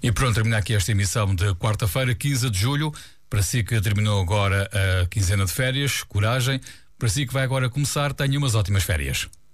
E pronto, termina aqui esta emissão de quarta-feira, 15 de julho. Para si que terminou agora a quinzena de férias, coragem. Para si que vai agora começar, tenha umas ótimas férias.